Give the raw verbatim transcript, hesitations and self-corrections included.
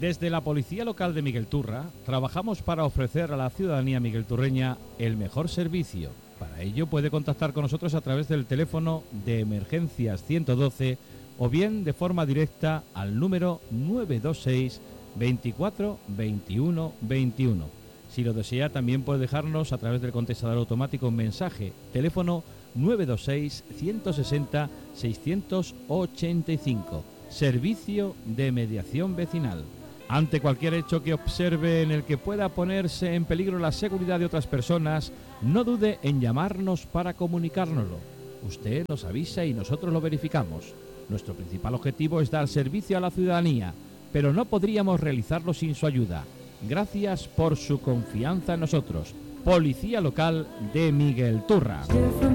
Desde la Policía Local de Miguelturra trabajamos para ofrecer a la ciudadanía miguelturreña el mejor servicio. Para ello puede contactar con nosotros a través del teléfono de emergencias ciento doce o bien de forma directa al número nueve dos seis, veinticuatro, veintiuno, veintiuno. Si lo desea, también puede dejarnos a través del contestador automático un mensaje. Teléfono nueve dos seis, ciento sesenta, seiscientos ochenta y cinco. Servicio de mediación vecinal. Ante cualquier hecho que observe en el que pueda ponerse en peligro la seguridad de otras personas, no dude en llamarnos para comunicárnoslo. Usted nos avisa y nosotros lo verificamos. Nuestro principal objetivo es dar servicio a la ciudadanía, pero no podríamos realizarlo sin su ayuda. Gracias por su confianza en nosotros. Policía Local de Miguelturra.